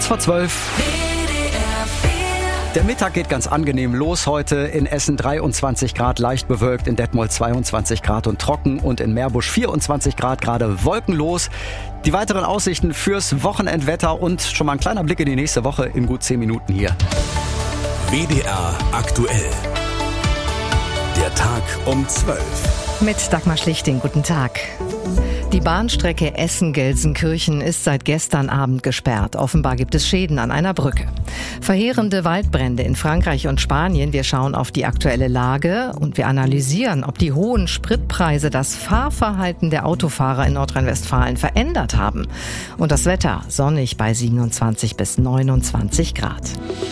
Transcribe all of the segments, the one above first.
Kurz vor 12. Der Mittag geht ganz angenehm los heute. In Essen 23 Grad, leicht bewölkt, in Detmold 22 Grad und trocken und in Meerbusch 24 Grad, gerade wolkenlos. Die weiteren Aussichten fürs Wochenendwetter und schon mal ein kleiner Blick in die nächste Woche in gut 10 Minuten hier. WDR aktuell. Der Tag um 12. Mit Dagmar Schlichting, guten Tag. Die Bahnstrecke Essen-Gelsenkirchen ist seit gestern Abend gesperrt. Offenbar gibt es Schäden an einer Brücke. Verheerende Waldbrände in Frankreich und Spanien. Wir schauen auf die aktuelle Lage und wir analysieren, ob die hohen Spritpreise das Fahrverhalten der Autofahrer in Nordrhein-Westfalen verändert haben. Und das Wetter sonnig bei 27 bis 29 Grad.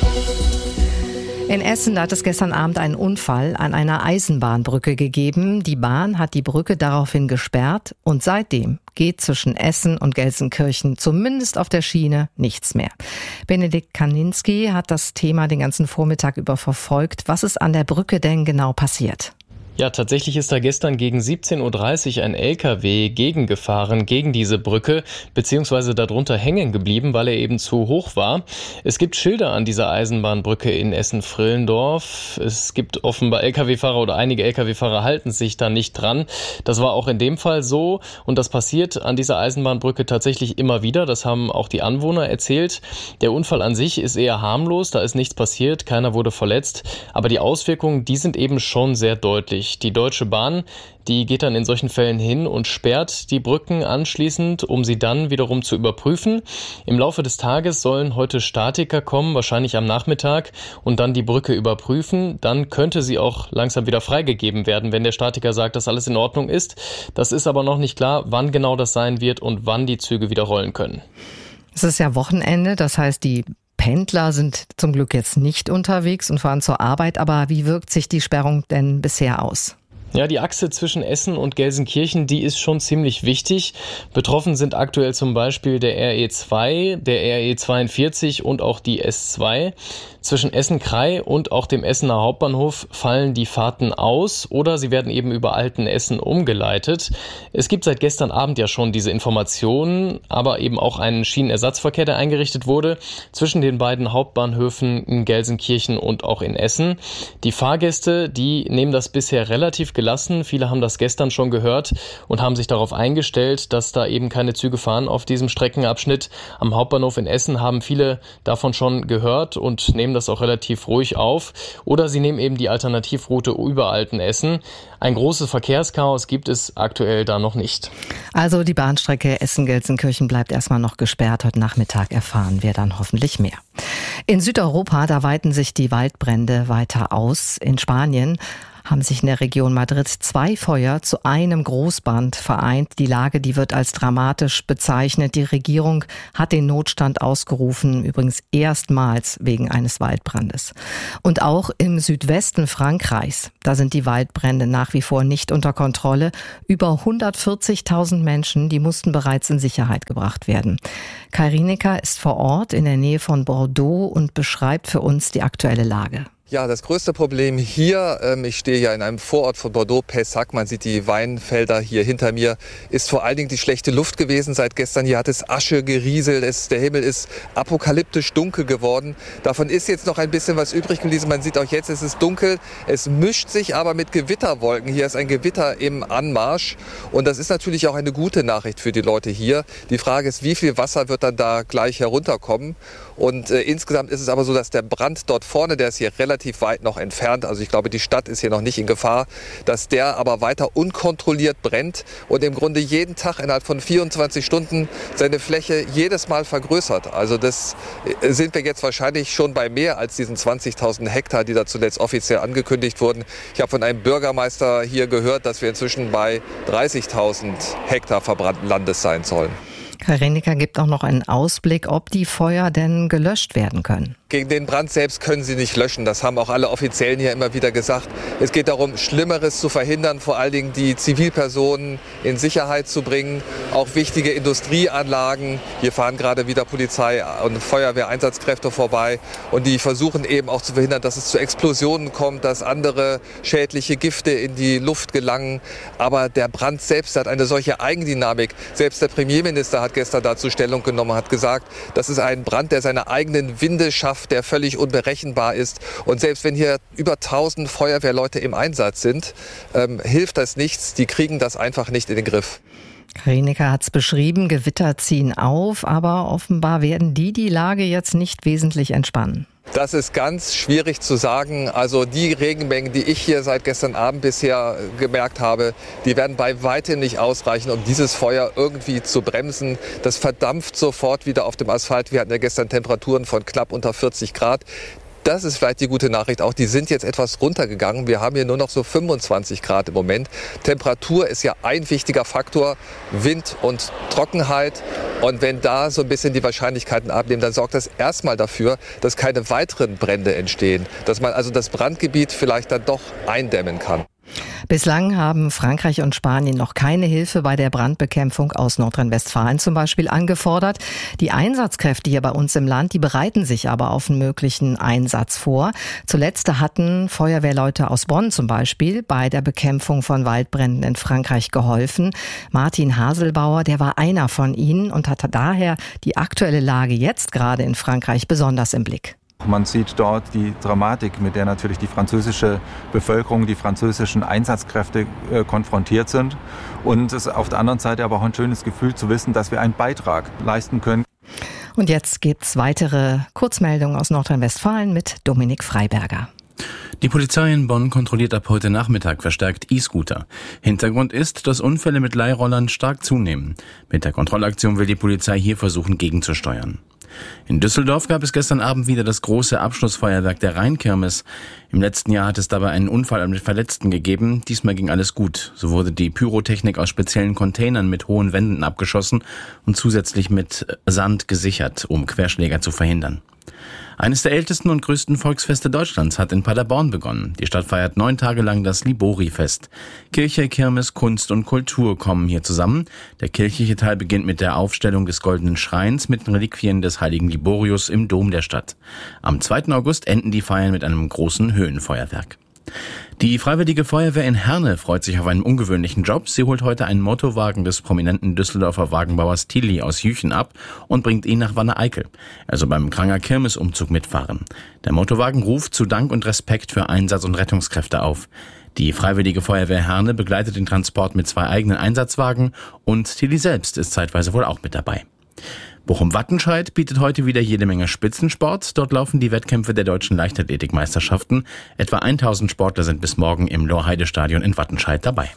In Essen hat es gestern Abend einen Unfall an einer Eisenbahnbrücke gegeben. Die Bahn hat die Brücke daraufhin gesperrt und seitdem geht zwischen Essen und Gelsenkirchen zumindest auf der Schiene nichts mehr. Benedikt Kaninski hat das Thema den ganzen Vormittag über verfolgt. Was ist an der Brücke denn genau passiert? Ja, tatsächlich ist da gestern gegen 17.30 Uhr ein LKW gegengefahren gegen diese Brücke, beziehungsweise darunter hängen geblieben, weil er eben zu hoch war. Es gibt Schilder an dieser Eisenbahnbrücke in Essen-Frillendorf. Es gibt offenbar LKW-Fahrer oder einige LKW-Fahrer halten sich da nicht dran. Das war auch in dem Fall so und das passiert an dieser Eisenbahnbrücke tatsächlich immer wieder. Das haben auch die Anwohner erzählt. Der Unfall an sich ist eher harmlos, da ist nichts passiert, keiner wurde verletzt. Aber die Auswirkungen, die sind eben schon sehr deutlich. Die Deutsche Bahn, die geht dann in solchen Fällen hin und sperrt die Brücken anschließend, um sie dann wiederum zu überprüfen. Im Laufe des Tages sollen heute Statiker kommen, wahrscheinlich am Nachmittag, und dann die Brücke überprüfen. Dann könnte sie auch langsam wieder freigegeben werden, wenn der Statiker sagt, dass alles in Ordnung ist. Das ist aber noch nicht klar, wann genau das sein wird und wann die Züge wieder rollen können. Es ist ja Wochenende, das heißt, die Pendler sind zum Glück jetzt nicht unterwegs und fahren zur Arbeit, aber wie wirkt sich die Sperrung denn bisher aus? Ja, die Achse zwischen Essen und Gelsenkirchen, die ist schon ziemlich wichtig. Betroffen sind aktuell zum Beispiel der RE2, der RE42 und auch die S2. Zwischen Essen-Krei und auch dem Essener Hauptbahnhof fallen die Fahrten aus oder sie werden eben über Altenessen umgeleitet. Es gibt seit gestern Abend ja schon diese Informationen, aber eben auch einen Schienenersatzverkehr, der eingerichtet wurde zwischen den beiden Hauptbahnhöfen in Gelsenkirchen und auch in Essen. Die Fahrgäste, die nehmen das bisher relativ gelassen. Viele haben das gestern schon gehört und haben sich darauf eingestellt, dass da eben keine Züge fahren auf diesem Streckenabschnitt. Am Hauptbahnhof in Essen haben viele davon schon gehört und nehmen das auch relativ ruhig auf. Oder sie nehmen eben die Alternativroute über Altenessen. Ein großes Verkehrschaos gibt es aktuell da noch nicht. Also die Bahnstrecke Essen-Gelsenkirchen bleibt erstmal noch gesperrt. Heute Nachmittag erfahren wir dann hoffentlich mehr. In Südeuropa, da weiten sich die Waldbrände weiter aus. In Spanien haben sich in der Region Madrid 2 Feuer zu einem Großbrand vereint. Die Lage, die wird als dramatisch bezeichnet. Die Regierung hat den Notstand ausgerufen, übrigens erstmals wegen eines Waldbrandes. Und auch im Südwesten Frankreichs, da sind die Waldbrände nach wie vor nicht unter Kontrolle. Über 140.000 Menschen, die mussten bereits in Sicherheit gebracht werden. Kai Rienecker ist vor Ort in der Nähe von Bordeaux und beschreibt für uns die aktuelle Lage. Ja, das größte Problem hier, ich stehe ja in einem Vorort von Bordeaux, Pessac, man sieht die Weinfelder hier hinter mir, ist vor allen Dingen die schlechte Luft gewesen. Seit gestern hier hat es Asche gerieselt, der Himmel ist apokalyptisch dunkel geworden. Davon ist jetzt noch ein bisschen was übrig geblieben. Man sieht auch jetzt, es ist dunkel, es mischt sich aber mit Gewitterwolken. Hier ist ein Gewitter im Anmarsch und das ist natürlich auch eine gute Nachricht für die Leute hier. Die Frage ist, wie viel Wasser wird dann da gleich herunterkommen? Und insgesamt ist es aber so, dass der Brand dort vorne, der ist hier relativ weit noch entfernt, also ich glaube, die Stadt ist hier noch nicht in Gefahr, dass der aber weiter unkontrolliert brennt und im Grunde jeden Tag innerhalb von 24 Stunden seine Fläche jedes Mal vergrößert. Also das sind wir jetzt wahrscheinlich schon bei mehr als diesen 20.000 Hektar, die da zuletzt offiziell angekündigt wurden. Ich habe von einem Bürgermeister hier gehört, dass wir inzwischen bei 30.000 Hektar verbrannten Landes sein sollen. Herr Rienecker gibt auch noch einen Ausblick, ob die Feuer denn gelöscht werden können. Gegen den Brand selbst können sie nicht löschen. Das haben auch alle Offiziellen hier immer wieder gesagt. Es geht darum, Schlimmeres zu verhindern, vor allen Dingen die Zivilpersonen in Sicherheit zu bringen. Auch wichtige Industrieanlagen. Hier fahren gerade wieder Polizei und Feuerwehreinsatzkräfte vorbei. Und die versuchen eben auch zu verhindern, dass es zu Explosionen kommt, dass andere schädliche Gifte in die Luft gelangen. Aber der Brand selbst hat eine solche Eigendynamik. Selbst der Premierminister hat gestern dazu Stellung genommen, hat gesagt, das ist ein Brand, der seine eigenen Winde schafft, der völlig unberechenbar ist. Und selbst wenn hier über 1000 Feuerwehrleute im Einsatz sind, hilft das nichts. Die kriegen das einfach nicht in den Griff. Reinecker hat es beschrieben, Gewitter ziehen auf, aber offenbar werden die Lage jetzt nicht wesentlich entspannen. Das ist ganz schwierig zu sagen. Also die Regenmengen, die ich hier seit gestern Abend bisher gemerkt habe, die werden bei weitem nicht ausreichen, um dieses Feuer irgendwie zu bremsen. Das verdampft sofort wieder auf dem Asphalt. Wir hatten ja gestern Temperaturen von knapp unter 40 Grad. Das ist vielleicht die gute Nachricht auch. Die sind jetzt etwas runtergegangen. Wir haben hier nur noch so 25 Grad im Moment. Temperatur ist ja ein wichtiger Faktor. Wind und Trockenheit. Und wenn da so ein bisschen die Wahrscheinlichkeiten abnehmen, dann sorgt das erstmal dafür, dass keine weiteren Brände entstehen. Dass man also das Brandgebiet vielleicht dann doch eindämmen kann. Bislang haben Frankreich und Spanien noch keine Hilfe bei der Brandbekämpfung aus Nordrhein-Westfalen zum Beispiel angefordert. Die Einsatzkräfte hier bei uns im Land, die bereiten sich aber auf einen möglichen Einsatz vor. Zuletzt hatten Feuerwehrleute aus Bonn zum Beispiel bei der Bekämpfung von Waldbränden in Frankreich geholfen. Martin Haselbauer, der war einer von ihnen und hatte daher die aktuelle Lage jetzt gerade in Frankreich besonders im Blick. Man sieht dort die Dramatik, mit der natürlich die französische Bevölkerung, die französischen Einsatzkräfte konfrontiert sind. Und es ist auf der anderen Seite aber auch ein schönes Gefühl zu wissen, dass wir einen Beitrag leisten können. Und jetzt gibt's weitere Kurzmeldungen aus Nordrhein-Westfalen mit Dominik Freiberger. Die Polizei in Bonn kontrolliert ab heute Nachmittag verstärkt E-Scooter. Hintergrund ist, dass Unfälle mit Leihrollern stark zunehmen. Mit der Kontrollaktion will die Polizei hier versuchen, gegenzusteuern. In Düsseldorf gab es gestern Abend wieder das große Abschlussfeuerwerk der Rheinkirmes. Im letzten Jahr hat es dabei einen Unfall mit Verletzten gegeben. Diesmal ging alles gut. So wurde die Pyrotechnik aus speziellen Containern mit hohen Wänden abgeschossen und zusätzlich mit Sand gesichert, um Querschläger zu verhindern. Eines der ältesten und größten Volksfeste Deutschlands hat in Paderborn begonnen. Die Stadt feiert 9 Tage lang das Libori-Fest. Kirche, Kirmes, Kunst und Kultur kommen hier zusammen. Der kirchliche Teil beginnt mit der Aufstellung des Goldenen Schreins mit den Reliquien des heiligen Liborius im Dom der Stadt. Am 2. August enden die Feiern mit einem großen Höhenfeuerwerk. Die Freiwillige Feuerwehr in Herne freut sich auf einen ungewöhnlichen Job. Sie holt heute einen Motorwagen des prominenten Düsseldorfer Wagenbauers Tilly aus Jüchen ab und bringt ihn nach Wanne-Eickel. Also beim Kranger Kirmesumzug mitfahren. Der Motorwagen ruft zu Dank und Respekt für Einsatz- und Rettungskräfte auf. Die Freiwillige Feuerwehr Herne begleitet den Transport mit 2 eigenen Einsatzwagen und Tilly selbst ist zeitweise wohl auch mit dabei. Bochum-Wattenscheid bietet heute wieder jede Menge Spitzensport. Dort laufen die Wettkämpfe der deutschen Leichtathletikmeisterschaften. Etwa 1000 Sportler sind bis morgen im Lorheide-Stadion in Wattenscheid dabei.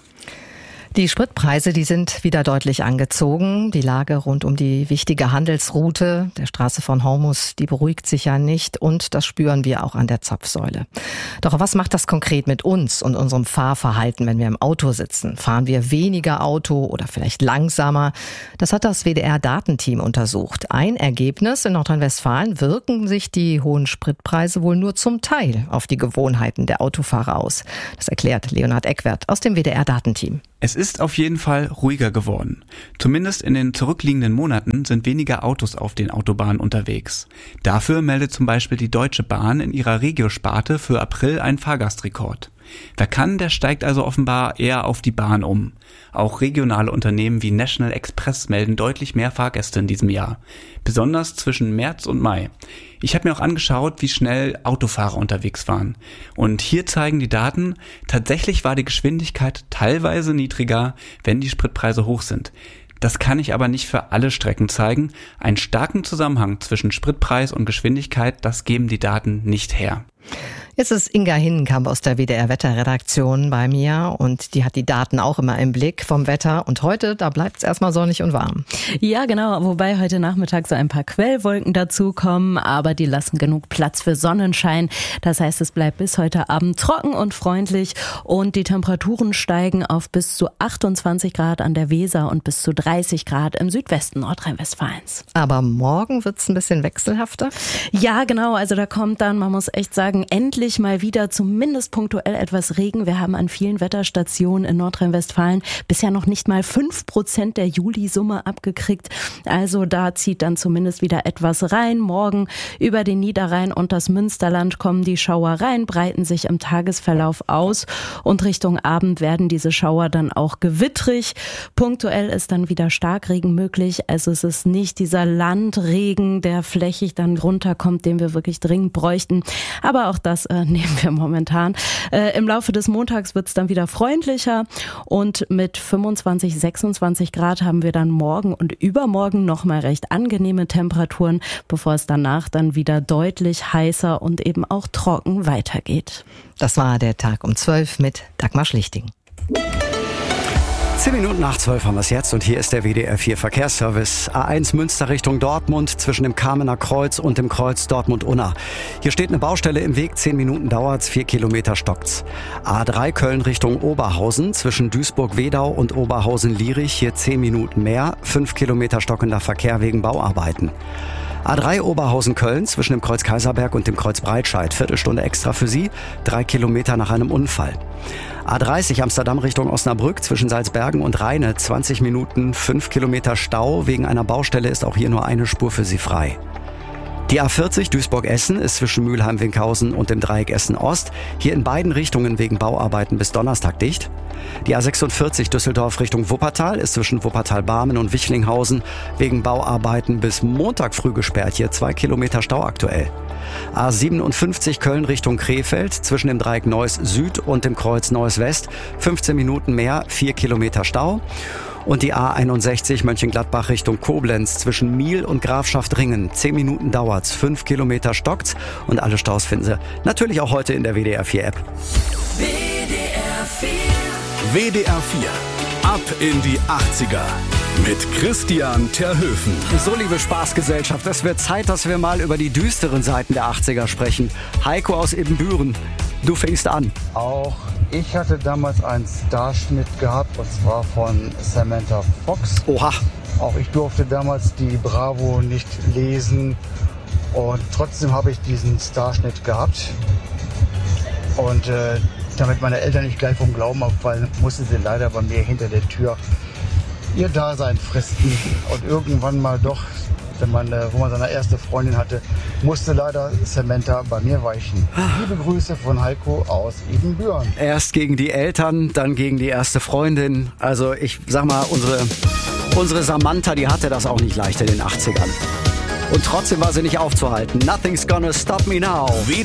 Die Spritpreise, die sind wieder deutlich angezogen. Die Lage rund um die wichtige Handelsroute der Straße von Hormus, die beruhigt sich ja nicht und das spüren wir auch an der Zapfsäule. Doch was macht das konkret mit uns und unserem Fahrverhalten, wenn wir im Auto sitzen? Fahren wir weniger Auto oder vielleicht langsamer? Das hat das WDR-Datenteam untersucht. Ein Ergebnis: in Nordrhein-Westfalen wirken sich die hohen Spritpreise wohl nur zum Teil auf die Gewohnheiten der Autofahrer aus. Das erklärt Leonhard Eckwert aus dem WDR-Datenteam. Es ist auf jeden Fall ruhiger geworden. Zumindest in den zurückliegenden Monaten sind weniger Autos auf den Autobahnen unterwegs. Dafür meldet zum Beispiel die Deutsche Bahn in ihrer Regio-Sparte für April einen Fahrgastrekord. Wer kann, der steigt also offenbar eher auf die Bahn um. Auch regionale Unternehmen wie National Express melden deutlich mehr Fahrgäste in diesem Jahr. Besonders zwischen März und Mai. Ich habe mir auch angeschaut, wie schnell Autofahrer unterwegs waren. Und hier zeigen die Daten, tatsächlich war die Geschwindigkeit teilweise niedriger, wenn die Spritpreise hoch sind. Das kann ich aber nicht für alle Strecken zeigen. Einen starken Zusammenhang zwischen Spritpreis und Geschwindigkeit, das geben die Daten nicht her. Jetzt ist Inga Hinnenkamp aus der WDR-Wetterredaktion bei mir und die hat die Daten auch immer im Blick vom Wetter. Und heute, da bleibt es erstmal sonnig und warm. Ja, genau, wobei heute Nachmittag so ein paar Quellwolken dazukommen, aber die lassen genug Platz für Sonnenschein. Das heißt, es bleibt bis heute Abend trocken und freundlich und die Temperaturen steigen auf bis zu 28 Grad an der Weser und bis zu 30 Grad im Südwesten Nordrhein-Westfalens. Aber morgen wird es ein bisschen wechselhafter? Ja, genau, also da kommt dann, man muss echt sagen, endlich mal wieder zumindest punktuell etwas Regen. Wir haben an vielen Wetterstationen in Nordrhein-Westfalen bisher noch nicht mal 5% der Julisumme abgekriegt. Also da zieht dann zumindest wieder etwas rein. Morgen über den Niederrhein und das Münsterland kommen die Schauer rein, breiten sich im Tagesverlauf aus und Richtung Abend werden diese Schauer dann auch gewittrig. Punktuell ist dann wieder Starkregen möglich. Also es ist nicht dieser Landregen, der flächig dann runterkommt, den wir wirklich dringend bräuchten. Aber auch das nehmen wir momentan. Im Laufe des Montags wird es dann wieder freundlicher und mit 25, 26 Grad haben wir dann morgen und übermorgen nochmal recht angenehme Temperaturen, bevor es danach dann wieder deutlich heißer und eben auch trocken weitergeht. Das war der Tag um 12 mit Dagmar Schlichting. 10 Minuten nach 12 haben wir es jetzt und hier ist der WDR 4 Verkehrsservice. A1 Münster Richtung Dortmund zwischen dem Kamener Kreuz und dem Kreuz Dortmund-Unna. Hier steht eine Baustelle im Weg, 10 Minuten dauert's, 4 Kilometer stockt's. A3 Köln Richtung Oberhausen zwischen Duisburg-Wedau und Oberhausen-Lierich, hier 10 Minuten mehr, 5 Kilometer stockender Verkehr wegen Bauarbeiten. A3 Oberhausen-Köln zwischen dem Kreuz Kaiserberg und dem Kreuz Breitscheid. Viertelstunde extra für Sie, 3 Kilometer nach einem Unfall. A30 Amsterdam Richtung Osnabrück zwischen Salzbergen und Rheine. 20 Minuten, 5 Kilometer Stau. Wegen einer Baustelle ist auch hier nur eine Spur für Sie frei. Die A40 Duisburg-Essen ist zwischen Mülheim-Winkhausen und dem Dreieck Essen-Ost. Hier in beiden Richtungen wegen Bauarbeiten bis Donnerstag dicht. Die A46 Düsseldorf Richtung Wuppertal ist zwischen Wuppertal-Barmen und Wichlinghausen wegen Bauarbeiten bis Montag früh gesperrt. Hier 2 Kilometer Stau aktuell. A57 Köln Richtung Krefeld zwischen dem Dreieck Neuss Süd und dem Kreuz Neuss West. 15 Minuten mehr, 4 Kilometer Stau. Und die A61 Mönchengladbach Richtung Koblenz zwischen Miel und Grafschaft-Ringen. 10 Minuten dauert's, 5 Kilometer stockt's und alle Staus finden Sie natürlich auch heute in der WDR 4 App. WDR 4. WDR 4. Ab in die 80er. Mit Christian Terhöfen. So, liebe Spaßgesellschaft, es wird Zeit, dass wir mal über die düsteren Seiten der 80er sprechen. Heiko aus Ibbenbüren, du fängst an. Auch ich hatte damals einen Starschnitt gehabt, und zwar von Samantha Fox. Oha. Auch ich durfte damals die Bravo nicht lesen und trotzdem habe ich diesen Starschnitt gehabt. Und damit meine Eltern nicht gleich vom Glauben abfallen, mussten sie leider bei mir hinter der Tür ihr Dasein fristen. Und irgendwann mal doch, wo man seine erste Freundin hatte, musste leider Samantha bei mir weichen. Liebe Grüße von Heiko aus Ibbenbüren. Erst gegen die Eltern, dann gegen die erste Freundin. Also ich sag mal, unsere Samantha, die hatte das auch nicht leicht in den 80ern. Und trotzdem war sie nicht aufzuhalten. Nothing's gonna stop me now.